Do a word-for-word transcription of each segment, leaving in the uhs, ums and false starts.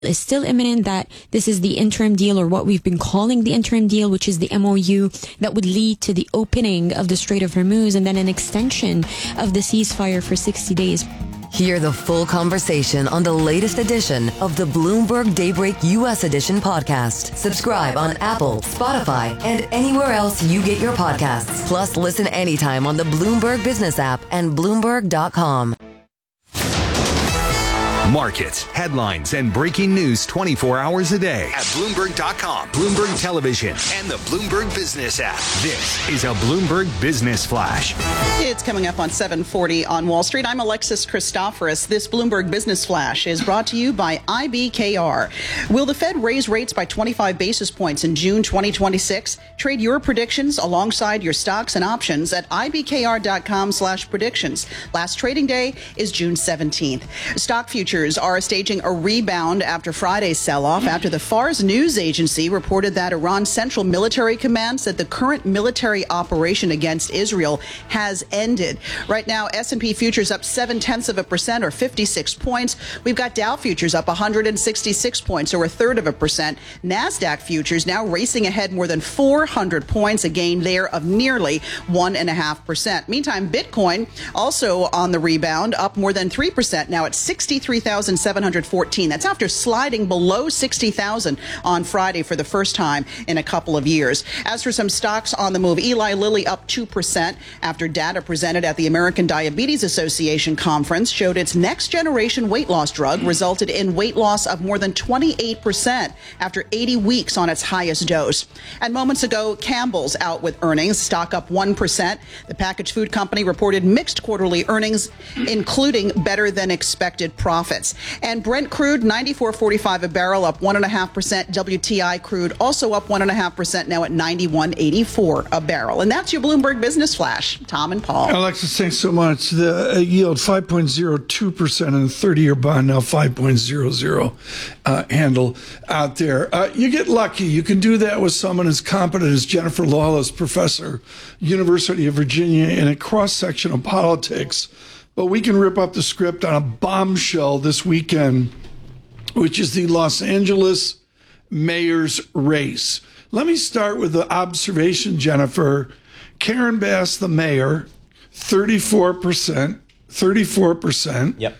is still imminent, that this is the interim deal, or what we've been calling the interim deal, which is the M O U that would lead to the opening of the Strait of Hormuz and then an extension of the ceasefire for sixty days. Hear the full conversation on the latest edition of the Bloomberg Daybreak U S Edition podcast. Subscribe on Apple, Spotify, and anywhere else you get your podcasts. Plus, listen anytime on the Bloomberg Business app and Bloomberg dot com. Markets, headlines, and breaking news twenty-four hours a day at Bloomberg dot com, Bloomberg Television, and the Bloomberg Business app. This is a Bloomberg Business Flash. It's coming up on seven forty on Wall Street. I'm Alexis Christoforous. This Bloomberg Business Flash is brought to you by I B K R. Will the Fed raise rates by twenty-five basis points in June twenty twenty-six? Trade your predictions alongside your stocks and options at I B K R dot com slash predictions. Last trading day is June seventeenth. Stock futures are staging a rebound after Friday's sell-off after the Fars news agency reported that Iran's Central Military Command said the current military operation against Israel has ended. Right now, S and P futures up seven-tenths of a percent or fifty-six points. We've got Dow futures up one hundred sixty-six points or a third of a percent. NASDAQ futures now racing ahead more than four hundred points, a gain there of nearly one point five percent. Meantime, Bitcoin also on the rebound, up more than three percent, now at sixty-three thousand seven hundred fourteen. That's after sliding below sixty thousand on Friday for the first time in a couple of years. As for some stocks on the move, Eli Lilly up two percent after data presented at the American Diabetes Association conference showed its next generation weight loss drug resulted in weight loss of more than twenty-eight percent after eighty weeks on its highest dose. And moments ago, Campbell's out with earnings, stock up one percent. The packaged food company reported mixed quarterly earnings, including better than expected profits. And Brent crude, ninety-four forty-five a barrel, up one point five percent. W T I crude also up one point five percent, now at ninety-one eighty-four a barrel. And that's your Bloomberg Business Flash. Tom and Paul. Alexis, thanks so much. The uh, yield five point zero two percent and the thirty-year bond now five point zero zero uh, handle out there. Uh, you get lucky. You can do that with someone as competent as Jennifer Lawless, professor, University of Virginia, in a cross-section of politics. But we can rip up the script on a bombshell this weekend, which is the Los Angeles mayor's race. Let me start with the observation, Jennifer. Karen Bass, the mayor, thirty-four percent. thirty-four percent. Yep.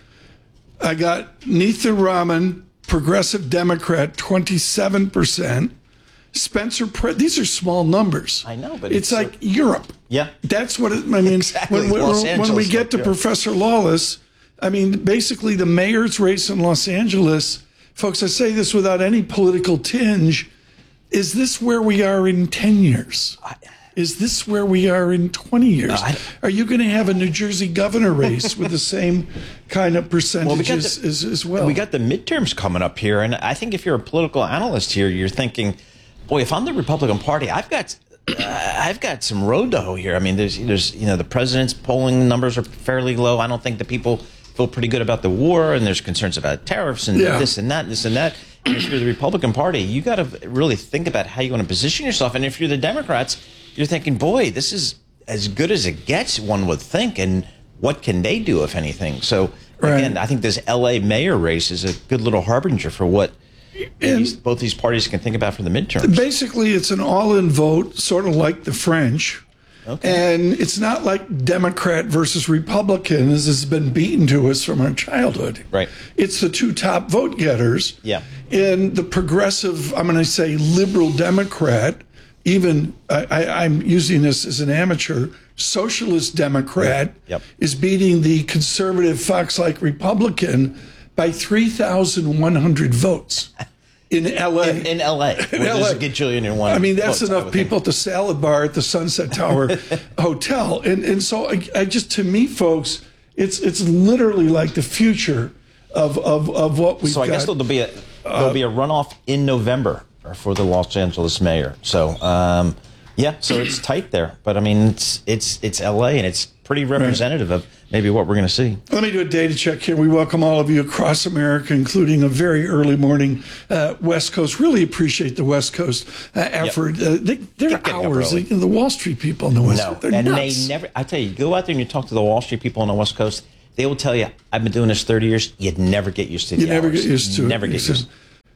I got Neitha Raman, progressive Democrat, twenty-seven percent. Spencer Pratt, these are small numbers. I know, but it's, it's like uh, Europe. Yeah. That's what it, I mean. Exactly. When, when, when we get to like Professor Lawless, I mean, basically the mayor's race in Los Angeles, folks, I say this without any political tinge, is this where we are in ten years? I, Is this where we are in twenty years? No, I, are you going to have a New Jersey governor race with the same kind of percentages well, we as, as well? We got the midterms coming up here, and I think if you're a political analyst here, you're thinking, boy, if I'm the Republican Party, I've got uh, I've got some road to hoe here. I mean, there's there's you know the president's polling numbers are fairly low. I don't think the people feel pretty good about the war, and there's concerns about tariffs and yeah. this and that, and this and that. And if you're the Republican Party, you got to really think about how you want to position yourself. And if you're the Democrats, you're thinking, boy, this is as good as it gets, one would think, and what can they do, if anything? So, right. again, I think this L A mayor race is a good little harbinger for what these, both these parties can think about for the midterms. Basically, it's an all-in vote, sort of like the French. Okay. And it's not like Democrat versus Republican, as has been beaten to us from our childhood. Right. It's the two top vote getters. Yeah. And the progressive, I'm going to say liberal Democrat, even I, I, I'm using this as an amateur, socialist Democrat yep. is beating the conservative Fox-like Republican by three thousand one hundred votes. In L A. In, in L A. In L A. A gajillion and one. I mean, that's votes, enough people at the salad bar at the Sunset Tower Hotel. And and so I, I just, to me, folks, it's it's literally like the future of of, of what we've got. So I guess there'll be a there'll uh, be a runoff in November for the Los Angeles mayor. So um, yeah, so it's tight there. But I mean, it's it's it's L A and it's pretty representative right. of maybe what we're going to see. Let me do a data check here. We welcome all of you across America, including a very early morning uh, West Coast. Really appreciate the West Coast uh, effort. Yep. Uh, they, they're hours. They, the Wall Street people on the West no. Coast, they're and nuts. they never. I tell you, go out there and you talk to the Wall Street people on the West Coast. They will tell you, I've been doing this thirty years. You'd never get used to the You never hours. get used to never it. Never get used to it.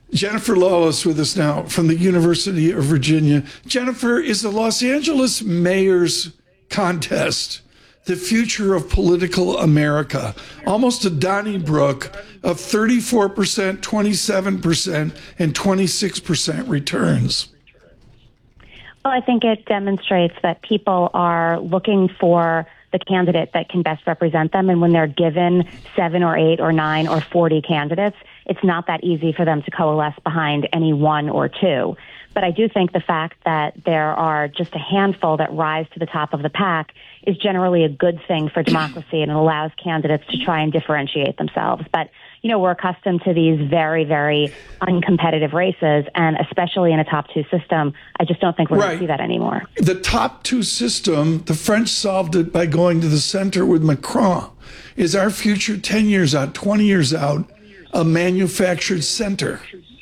Jennifer Lawless with us now from the University of Virginia. Jennifer, is the Los Angeles mayor's contest the future of political America? Almost a Donnybrook of thirty-four percent, twenty-seven percent, and twenty-six percent returns. Well, I think it demonstrates that people are looking for the candidate that can best represent them. And when they're given seven or eight or nine or forty candidates, it's not that easy for them to coalesce behind any one or two. But I do think the fact that there are just a handful that rise to the top of the pack is generally a good thing for democracy, and it allows candidates to try and differentiate themselves. But, you know, we're accustomed to these very, very uncompetitive races, and especially in a top two system, I just don't think we're right. going to see that anymore. The top two system, the French solved it by going to the center with Macron. Is our future ten years out, twenty years out, a manufactured center?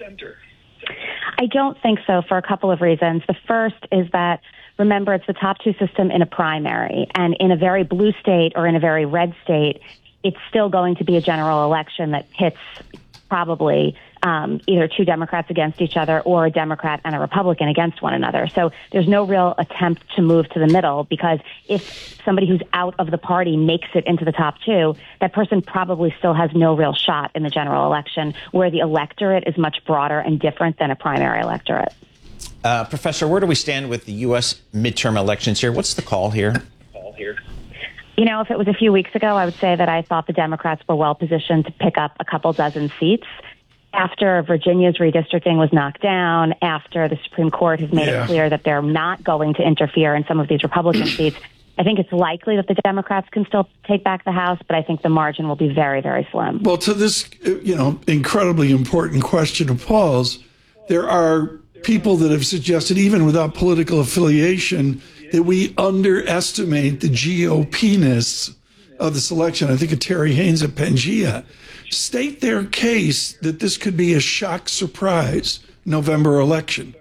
I don't think so, for a couple of reasons. The first is that, remember, it's the top two system in a primary, and in a very blue state or in a very red state, it's still going to be a general election that pits probably um, either two Democrats against each other or a Democrat and a Republican against one another. So there's no real attempt to move to the middle, because if somebody who's out of the party makes it into the top two, that person probably still has no real shot in the general election, where the electorate is much broader and different than a primary electorate. Uh, Professor, where do we stand with the U S midterm elections here? What's the call here? Call here. You know, if it was a few weeks ago, I would say that I thought the Democrats were well positioned to pick up a couple dozen seats. After Virginia's redistricting was knocked down, after the Supreme Court has made yeah. it clear that they're not going to interfere in some of these Republican seats, I think it's likely that the Democrats can still take back the House, but I think the margin will be very, very slim. Well, to this, you know, incredibly important question of Paul's, there are people that have suggested, even without political affiliation, that we underestimate the G O P-ness of this election. I think of Terry Haynes at Pangea. State their case that this could be a shock surprise November election.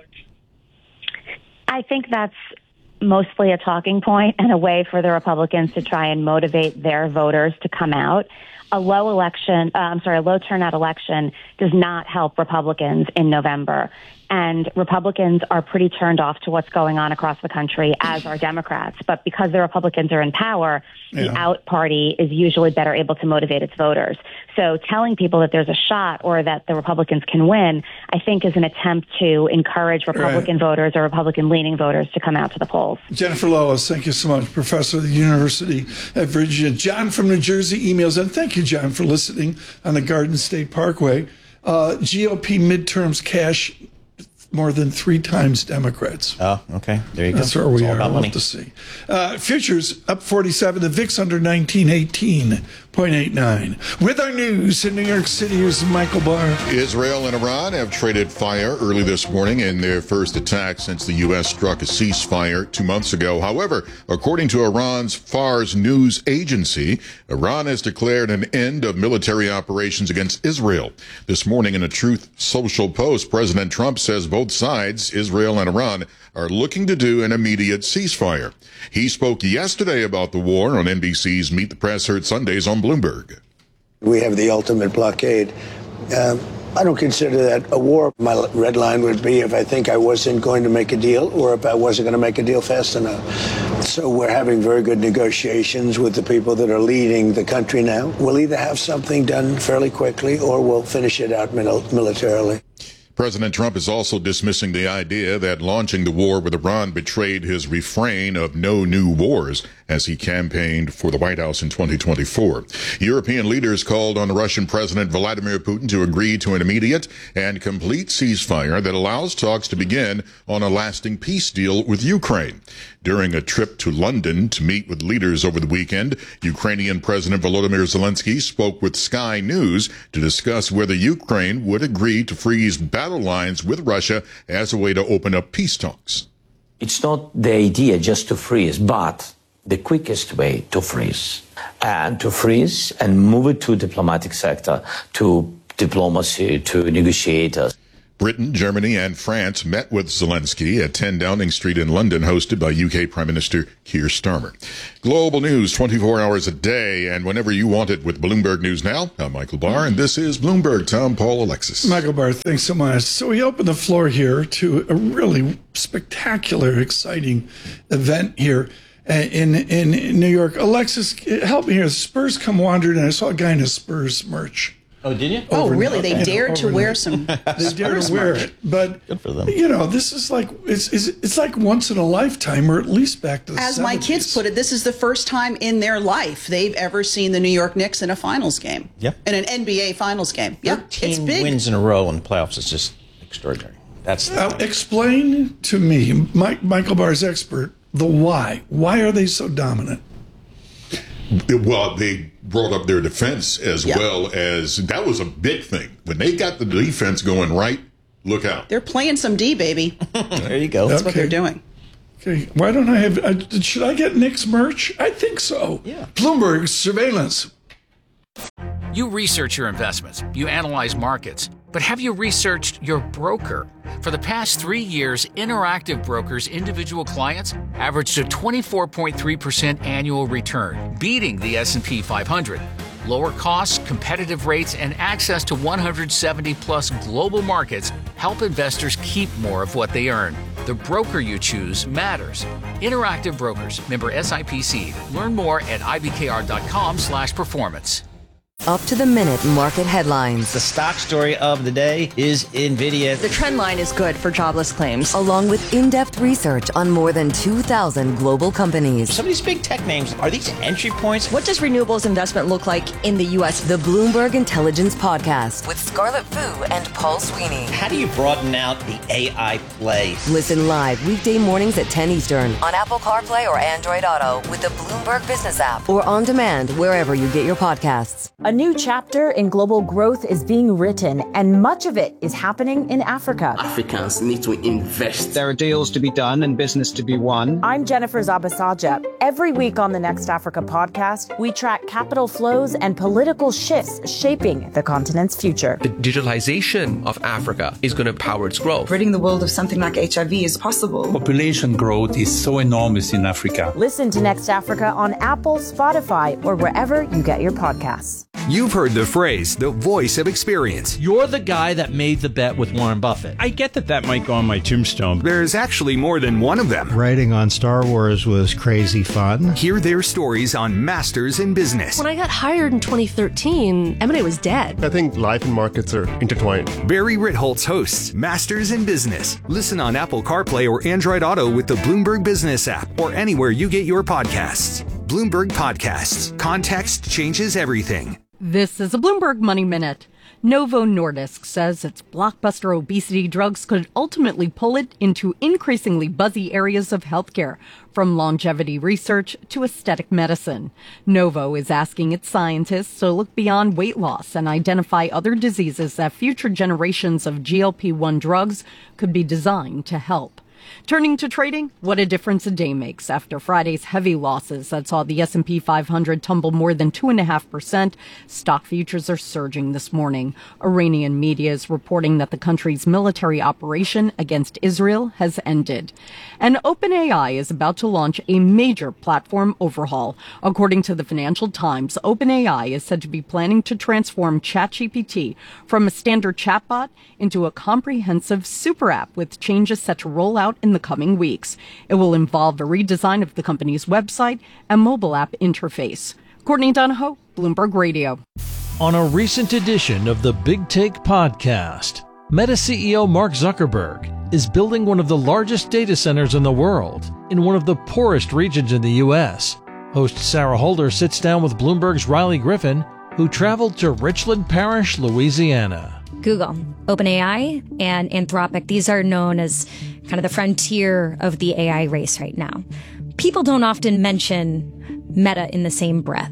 I think that's mostly a talking point and a way for the Republicans to try and motivate their voters to come out. A low election, uh, I'm sorry, a low turnout election does not help Republicans in November. And Republicans are pretty turned off to what's going on across the country, as are Democrats. But because the Republicans are in power, the yeah. out party is usually better able to motivate its voters. So telling people that there's a shot or that the Republicans can win, I think, is an attempt to encourage Republican right. voters or Republican-leaning voters to come out to the polls. Jennifer Lawless, thank you so much, professor of the University of Virginia. John from New Jersey emails, and thank you, John, for listening on the Garden State Parkway. Uh, G O P midterms cash more than three times Democrats. Oh, okay. There you go. That's where we are. We'll have to see. Uh, futures up forty-seven. The V I X under nineteen, eighteen point eight nine. With our news in New York City, here's Michael Barr. Israel and Iran have traded fire early this morning in their first attack since the U S struck a ceasefire two months ago. However, according to Iran's Fars news agency, Iran has declared an end of military operations against Israel. This morning in a Truth Social post, President Trump says both sides, Israel and Iran, are looking to do an immediate ceasefire. He spoke yesterday about the war on N B C's Meet the Press, heard Sundays on Bloomberg. We have the ultimate blockade. Um, I don't consider that a war. My red line would be if I think I wasn't going to make a deal or if I wasn't going to make a deal fast enough. So we're having very good negotiations with the people that are leading the country now. We'll either have something done fairly quickly or we'll finish it out mil- militarily. President Trump is also dismissing the idea that launching the war with Iran betrayed his refrain of no new wars as he campaigned for the White House in twenty twenty-four. European leaders called on Russian President Vladimir Putin to agree to an immediate and complete ceasefire that allows talks to begin on a lasting peace deal with Ukraine. During a trip to London to meet with leaders over the weekend, Ukrainian President Volodymyr Zelensky spoke with Sky News to discuss whether Ukraine would agree to freeze battle lines with Russia as a way to open up peace talks. It's not the idea just to freeze, but the quickest way to freeze. And to freeze and move it to diplomatic sector, to diplomacy, to negotiators. Britain, Germany, and France met with Zelensky at ten Downing Street in London, hosted by U K Prime Minister Keir Starmer. Global news twenty-four hours a day and whenever you want it with Bloomberg News Now. I'm Michael Barr, and this is Bloomberg. Tom, Paul, Alexis. Michael Barr, thanks so much. So we open the floor here to a really spectacular, exciting event here in in New York. Alexis, help me here. Spurs come wandering, and I saw a guy in a Spurs merch. Oh, did you? Oh, really? They Okay. dared to wear some. They dare to wear it, but Good for them. you know, this is like it's, it's it's like once in a lifetime, or at least back to the As my kids put it, this is the first time in their life they've ever seen the New York Knicks in a finals game. Yep. In an N B A finals game. Yep. It's thirteen big. wins in a row in the playoffs is just extraordinary. That's Now, explain to me, Mike, Michael Barr's expert, the why. Why are they so dominant? Well, they brought up their defense as Yeah. well as that was a big thing. When they got the defense going right, look out. They're playing some D, baby. there you go. That's what Okay. they're doing. Okay, why don't I have? Uh, should I get Knicks merch? I think so. Yeah. Bloomberg surveillance. You research your investments, you analyze markets, but have you researched your broker? For the past three years, Interactive Brokers' individual clients averaged a twenty-four point three percent annual return, beating the S and P five hundred. Lower costs, competitive rates, and access to one hundred seventy plus global markets help investors keep more of what they earn. The broker you choose matters. Interactive Brokers, member S I P C. Learn more at ibkr.com slash performance. Up to the minute market headlines. The stock story of the day is NVIDIA. The trend line is good for jobless claims. Along with in-depth research on more than two thousand global companies. Some of these big tech names, are these entry points? What does renewables investment look like in the U S? The Bloomberg Intelligence Podcast with Scarlett Fu and Paul Sweeney. How do you broaden out the A I play? Listen live weekday mornings at ten Eastern on Apple CarPlay or Android Auto with the Bloomberg Business app or on demand wherever you get your podcasts. A new chapter in global growth is being written, and much of it is happening in Africa. Africans need to invest. There are deals to be done and business to be won. I'm Jennifer Zabasaja. Every week on the Next Africa podcast, we track capital flows and political shifts shaping the continent's future. The digitalization of Africa is going to power its growth. Ridding the world of something like H I V is possible. Population growth is so enormous in Africa. Listen to Next Africa on Apple, Spotify, or wherever you get your podcasts. You've heard the phrase, the voice of experience. You're the guy that made the bet with Warren Buffett. I get that that might go on my tombstone. There's actually more than one of them. Writing on Star Wars was crazy fun. Hear their stories on Masters in Business. When I got hired in twenty thirteen, M and A was dead. I think life and markets are intertwined. Barry Ritholtz hosts Masters in Business. Listen on Apple CarPlay or Android Auto with the Bloomberg Business app or anywhere you get your podcasts. Bloomberg Podcasts. Context changes everything. This is a Bloomberg Money Minute. Novo Nordisk says its blockbuster obesity drugs could ultimately pull it into increasingly buzzy areas of healthcare, from longevity research to aesthetic medicine. Novo is asking its scientists to look beyond weight loss and identify other diseases that future generations of G L P one drugs could be designed to help. Turning to trading, what a difference a day makes. After Friday's heavy losses that saw the S and P five hundred tumble more than two point five percent, stock futures are surging this morning. Iranian media is reporting that the country's military operation against Israel has ended. And OpenAI is about to launch a major platform overhaul. According to the Financial Times, OpenAI is said to be planning to transform ChatGPT from a standard chatbot into a comprehensive super app with changes set to roll out in the coming weeks. It will involve a redesign of the company's website and mobile app interface. Courtney Donahoe, Bloomberg Radio. On a recent edition of the Big Take podcast, Meta C E O Mark Zuckerberg is building one of the largest data centers in the world in one of the poorest regions in the U S. Host Sarah Holder sits down with Bloomberg's Riley Griffin, who traveled to Richland Parish, Louisiana. Google, OpenAI, and Anthropic, these are known as kind of the frontier of the A I race right now. People don't often mention Meta in the same breath,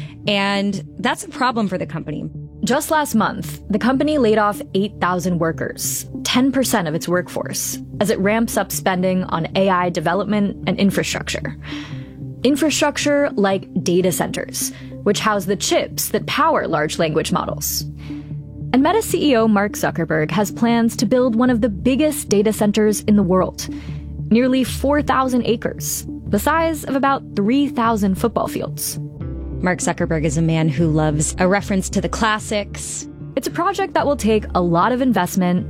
and that's a problem for the company. Just last month, the company laid off eight thousand workers, ten percent of its workforce, as it ramps up spending on A I development and infrastructure. Infrastructure like data centers, which house the chips that power large language models. And Meta C E O Mark Zuckerberg has plans to build one of the biggest data centers in the world, nearly four thousand acres, the size of about three thousand football fields. Mark Zuckerberg is a man who loves a reference to the classics. It's a project that will take a lot of investment